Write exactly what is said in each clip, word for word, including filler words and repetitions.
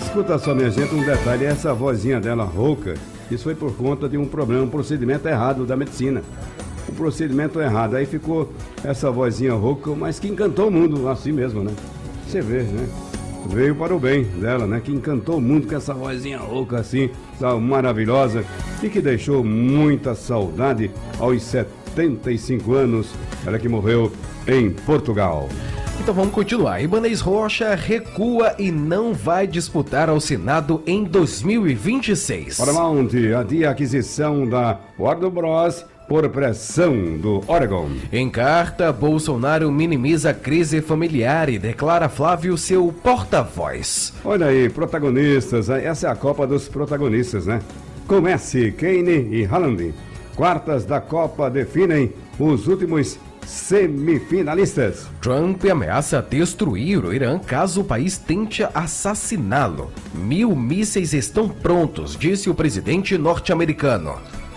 Escuta só, minha gente, um detalhe, essa vozinha dela rouca, isso foi por conta de um problema, um procedimento errado da medicina. Um procedimento errado, aí ficou essa vozinha rouca, mas que encantou o mundo, assim mesmo, né? Você vê, né? Veio para o bem dela, né? Que encantou o mundo com essa vozinha rouca assim, maravilhosa, e que deixou muita saudade aos setenta e cinco anos, ela que morreu em Portugal. Então vamos continuar. Ibanez Rocha recua e não vai disputar ao Senado em dois mil e vinte e seis. Paramount adia a aquisição da Warner Bros. Por pressão do Oregon. Em carta, Bolsonaro minimiza a crise familiar e declara Flávio seu porta-voz. Olha aí, protagonistas, essa é a Copa dos protagonistas, né? Com Messi, Kane e Haaland. Quartas da Copa definem os últimos semifinalistas. Trump ameaça destruir o Irã caso o país tente assassiná-lo. Mil mísseis estão prontos, disse o presidente norte-americano.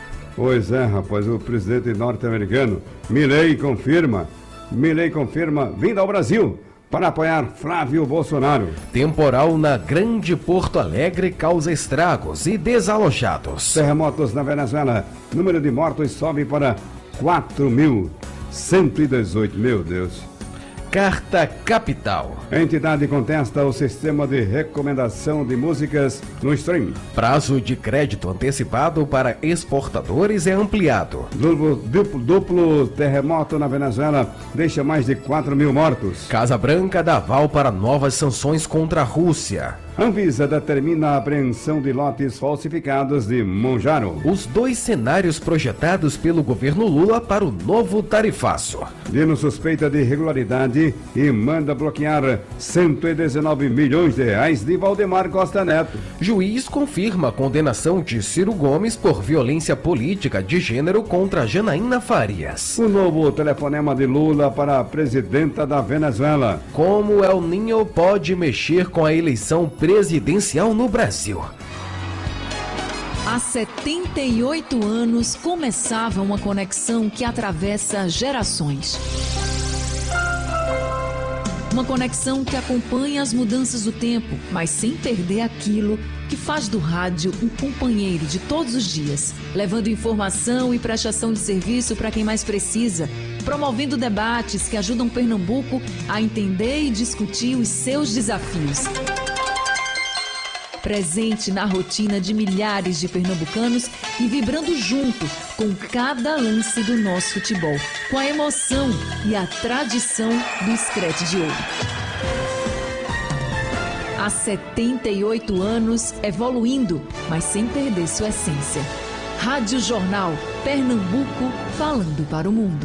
Pois é, rapaz, o presidente norte-americano, Milley confirma, Milley confirma vinda ao Brasil para apoiar Flávio Bolsonaro. Temporal na Grande Porto Alegre causa estragos e desalojados. Terremotos na Venezuela, número de mortos sobe para quatro mil cento e dezoito, meu Deus. Carta Capital. A entidade contesta o sistema de recomendação de músicas no streaming. Prazo de crédito antecipado para exportadores é ampliado. Duplo, duplo, duplo terremoto na Venezuela deixa mais de quatro mil mortos. Casa Branca dá aval para novas sanções contra a Rússia. Anvisa determina a apreensão de lotes falsificados de Monjaro. Os dois cenários projetados pelo governo Lula para o novo tarifaço. Dino suspeita de irregularidade e manda bloquear cento e dezenove milhões de reais de Valdemar Costa Neto. Juiz confirma a condenação de Ciro Gomes por violência política de gênero contra Janaína Farias. O novo telefonema de Lula para a presidenta da Venezuela. Como El Niño pode mexer com a eleição presidencial no Brasil? Há setenta e oito anos começava uma conexão que atravessa gerações. Uma conexão que acompanha as mudanças do tempo, mas sem perder aquilo que faz do rádio um companheiro de todos os dias, levando informação e prestação de serviço para quem mais precisa, promovendo debates que ajudam Pernambuco a entender e discutir os seus desafios. Presente na rotina de milhares de pernambucanos e vibrando junto com cada lance do nosso futebol, com a emoção e a tradição do Screte de Ouro. Há setenta e oito anos, evoluindo, mas sem perder sua essência. Rádio Jornal, Pernambuco, falando para o mundo.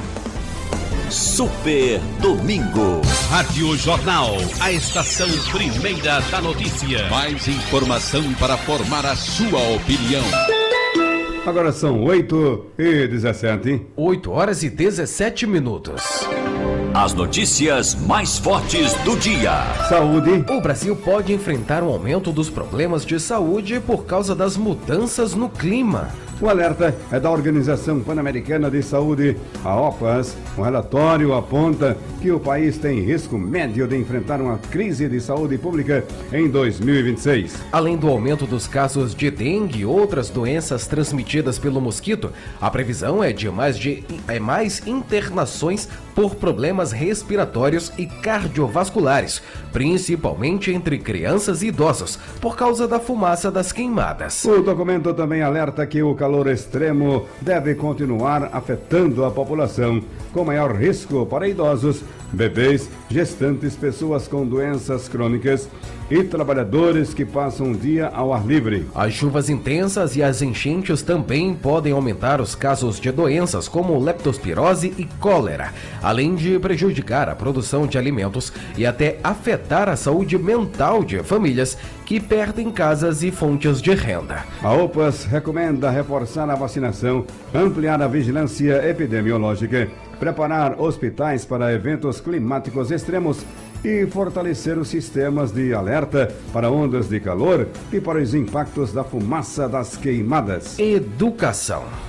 Super Domingo. Rádio Jornal, a estação primeira da notícia. Mais informação para formar a sua opinião. Agora são oito e dezessete. oito horas e dezessete minutos. As notícias mais fortes do dia. Saúde. O Brasil pode enfrentar um aumento dos problemas de saúde por causa das mudanças no clima. O alerta é da Organização Pan-Americana de Saúde, a OPAS. O relatório aponta que o país tem risco médio de enfrentar uma crise de saúde pública em dois mil e vinte e seis. Além do aumento dos casos de dengue e outras doenças transmitidas pelo mosquito, a previsão é de mais, de, é mais internações por problemas respiratórios e cardiovasculares, principalmente entre crianças e idosos, por causa da fumaça das queimadas. O documento também alerta que o calor extremo deve continuar afetando a população, com maior risco para idosos, bebês, gestantes, pessoas com doenças crônicas e trabalhadores que passam o dia ao ar livre. As chuvas intensas e as enchentes também podem aumentar os casos de doenças como leptospirose e cólera, além de prejudicar a produção de alimentos e até afetar a saúde mental de famílias que perdem casas e fontes de renda. A OPAS recomenda reforçar a vacinação, ampliar a vigilância epidemiológica, preparar hospitais para eventos climáticos extremos e fortalecer os sistemas de alerta para ondas de calor e para os impactos da fumaça das queimadas. Educação.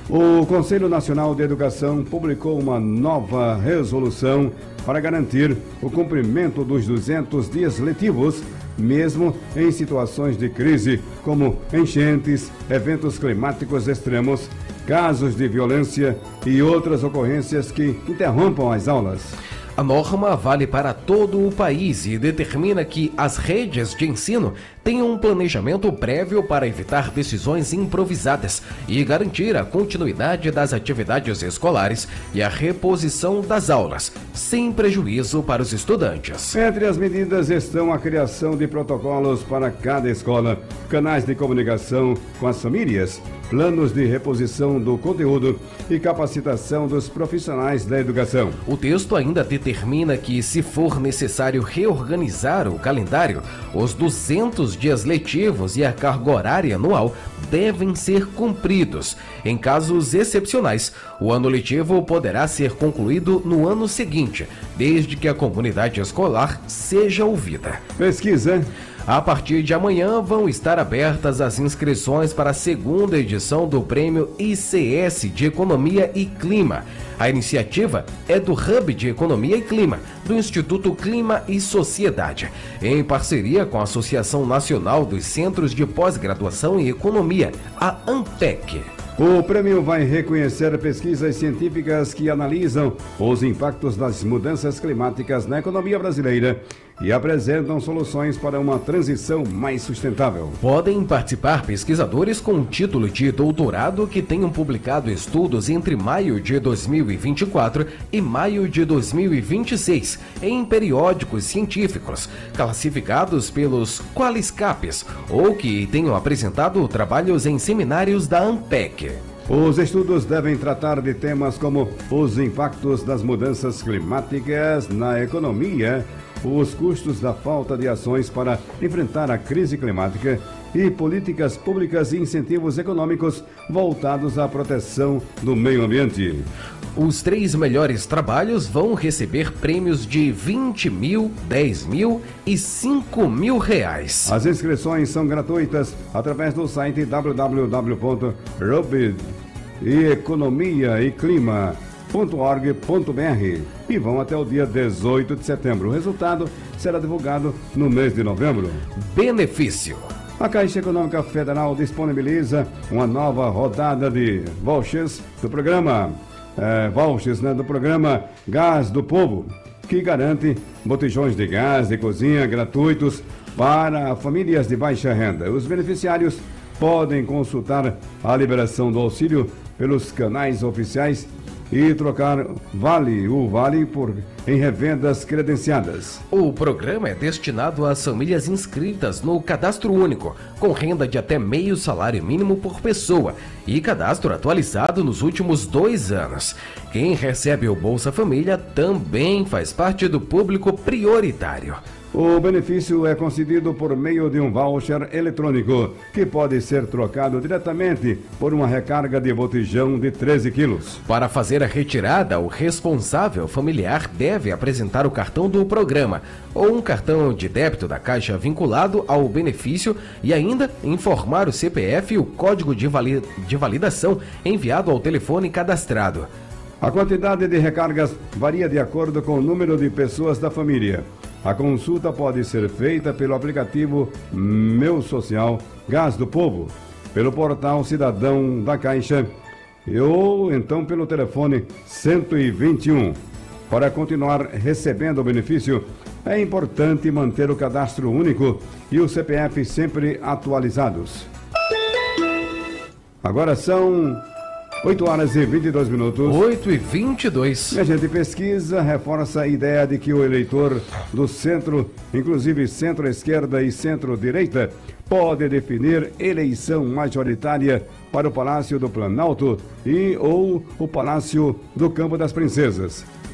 O Conselho Nacional de Educação publicou uma nova resolução para garantir o cumprimento dos duzentos dias letivos, mesmo em situações de crise, como enchentes, eventos climáticos extremos, casos de violência e outras ocorrências que interrompam as aulas. A norma vale para todo o país e determina que as redes de ensino tenham um planejamento prévio para evitar decisões improvisadas e garantir a continuidade das atividades escolares e a reposição das aulas, sem prejuízo para os estudantes. Entre as medidas estão a criação de protocolos para cada escola, canais de comunicação com as famílias, planos de reposição do conteúdo e capacitação dos profissionais da educação. O texto ainda determina que, se for necessário reorganizar o calendário, os duzentos dias letivos e a carga horária anual devem ser cumpridos. Em casos excepcionais, o ano letivo poderá ser concluído no ano seguinte, desde que a comunidade escolar seja ouvida. Pesquisa. A partir de amanhã vão estar abertas as inscrições para a segunda edição do Prêmio I C S de Economia e Clima. A iniciativa é do Hub de Economia e Clima, do Instituto Clima e Sociedade, em parceria com a Associação Nacional dos Centros de Pós-Graduação em Economia, a ANPEC. O prêmio vai reconhecer pesquisas científicas que analisam os impactos das mudanças climáticas na economia brasileira e apresentam soluções para uma transição mais sustentável. Podem participar pesquisadores com título de doutorado que tenham publicado estudos entre maio de dois mil e vinte e quatro e maio de dois mil e vinte e seis em periódicos científicos, classificados pelos Qualiscapes, ou que tenham apresentado trabalhos em seminários da ANPEC. Os estudos devem tratar de temas como os impactos das mudanças climáticas na economia, os custos da falta de ações para enfrentar a crise climática e políticas públicas e incentivos econômicos voltados à proteção do meio ambiente. Os três melhores trabalhos vão receber prêmios de vinte mil, dez mil e cinco mil reais. As inscrições são gratuitas através do site w w w ponto rubid e economia e clima ponto org ponto b r e vão até o dia dezoito de setembro. O resultado será divulgado no mês de novembro. Benefício. A Caixa Econômica Federal disponibiliza uma nova rodada de vouchers do programa é, vouchers, né, do programa Gás do Povo, que garante botijões de gás de cozinha gratuitos para famílias de baixa renda. Os beneficiários podem consultar a liberação do auxílio pelos canais oficiais e trocar vale o vale por em revendas credenciadas. O programa é destinado às famílias inscritas no Cadastro Único, com renda de até meio salário mínimo por pessoa e cadastro atualizado nos últimos dois anos. Quem recebe o Bolsa Família também faz parte do público prioritário. O benefício é concedido por meio de um voucher eletrônico, que pode ser trocado diretamente por uma recarga de botijão de treze quilos. Para fazer a retirada, o responsável familiar deve apresentar o cartão do programa ou um cartão de débito da Caixa vinculado ao benefício e ainda informar o C P F e o código de, vali- de validação enviado ao telefone cadastrado. A quantidade de recargas varia de acordo com o número de pessoas da família. A consulta pode ser feita pelo aplicativo Meu Social Gás do Povo, pelo portal Cidadão da Caixa ou então pelo telefone cento e vinte e um. Para continuar recebendo o benefício, é importante manter o cadastro único e o C P F sempre atualizados. Agora são oito horas e vinte e dois minutos. oito e vinte e dois. E a gente pesquisa reforça a ideia de que o eleitor do centro, inclusive centro-esquerda e centro-direita, pode definir eleição majoritária para o Palácio do Planalto e ou o Palácio do Campo das Princesas.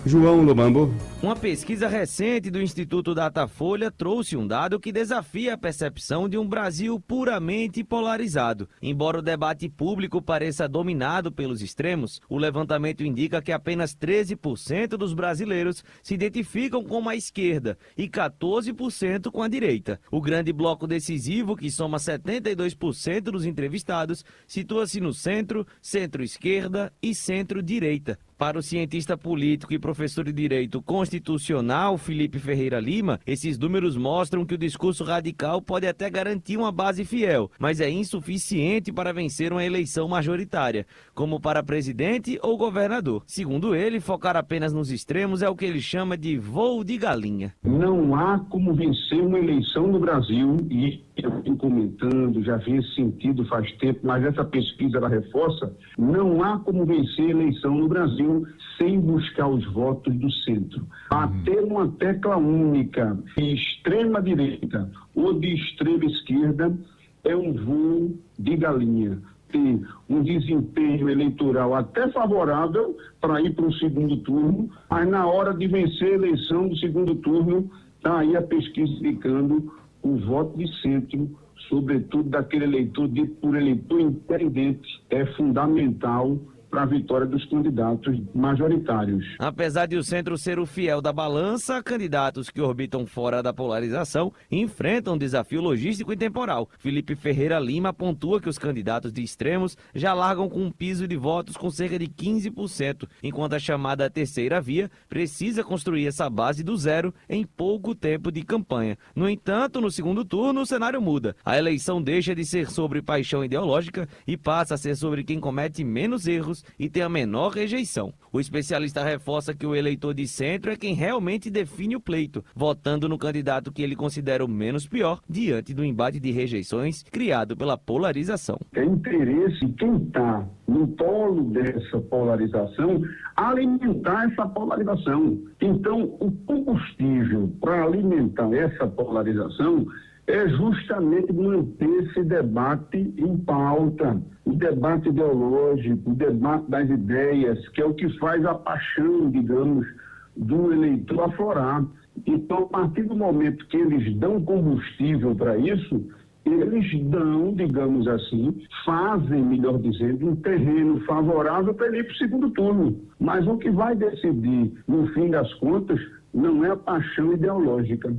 João Lobambo. Uma pesquisa recente do Instituto Datafolha trouxe um dado que desafia a percepção de um Brasil puramente polarizado. Embora o debate público pareça dominado pelos extremos, o levantamento indica que apenas treze por cento dos brasileiros se identificam com a esquerda e quatorze por cento com a direita. O grande bloco decisivo, que soma setenta e dois por cento dos entrevistados, situa-se no centro, centro-esquerda e centro-direita. Para o cientista político e professor de Direito Constitucional, Felipe Ferreira Lima, esses números mostram que o discurso radical pode até garantir uma base fiel, mas é insuficiente para vencer uma eleição majoritária, como para presidente ou governador. Segundo ele, focar apenas nos extremos é o que ele chama de voo de galinha. Não há como vencer uma eleição no Brasil, e eu venho comentando, já vi esse sentido faz tempo, mas essa pesquisa ela reforça, não há como vencer a eleição no Brasil sem buscar os votos do centro. Bater uma tecla única de extrema direita ou de extrema esquerda é um voo de galinha. Ter um desempenho eleitoral até favorável para ir para o segundo turno, mas na hora de vencer a eleição do segundo turno, está aí a pesquisa indicando o voto de centro, sobretudo daquele eleitor dito por eleitor independente, é fundamental para a vitória dos candidatos majoritários. Apesar de o centro ser o fiel da balança, candidatos que orbitam fora da polarização enfrentam um desafio logístico e temporal. Felipe Ferreira Lima pontua que os candidatos de extremos já largam com um piso de votos com cerca de quinze por cento, enquanto a chamada terceira via precisa construir essa base do zero em pouco tempo de campanha. No entanto, no segundo turno, o cenário muda. A eleição deixa de ser sobre paixão ideológica e passa a ser sobre quem comete menos erros e tem a menor rejeição. O especialista reforça que o eleitor de centro é quem realmente define o pleito, votando no candidato que ele considera o menos pior diante do embate de rejeições criado pela polarização. É interesse de quem está no polo dessa polarização alimentar essa polarização. Então, o combustível para alimentar essa polarização é justamente manter esse debate em pauta, o debate ideológico, o debate das ideias, que é o que faz a paixão, digamos, do eleitor aflorar. Então, a partir do momento que eles dão combustível para isso, eles dão, digamos assim, fazem, melhor dizendo, um terreno favorável para ele ir para o segundo turno. Mas o que vai decidir, no fim das contas, não é a paixão ideológica.